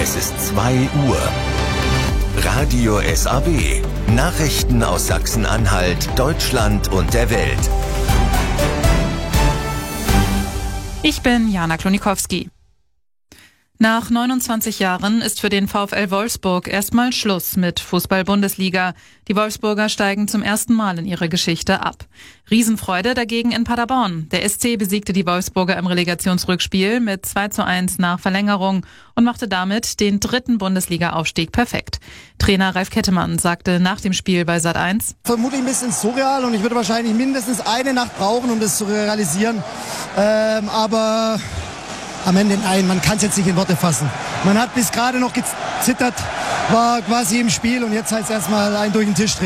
Es ist 2 Uhr. Radio SAW. Nachrichten aus Sachsen-Anhalt, Deutschland und der Welt. Ich bin Jana Klonikowski. Nach 29 Jahren ist für den VfL Wolfsburg erstmal Schluss mit Fußball-Bundesliga. Die Wolfsburger steigen zum ersten Mal in ihrer Geschichte ab. Riesenfreude dagegen in Paderborn. Der SC besiegte die Wolfsburger im Relegationsrückspiel mit 2:1 nach Verlängerung und machte damit den 3. Bundesliga-Aufstieg perfekt. Trainer Ralf Kettemann sagte nach dem Spiel bei Sat.1: Vermutlich ein bisschen surreal und ich würde wahrscheinlich mindestens eine Nacht brauchen, um das zu realisieren. Aber am Ende, nein, man kann es jetzt nicht in Worte fassen. Man hat bis gerade noch gezittert, war quasi im Spiel und jetzt heißt es erstmal ein durch den Tisch drehen.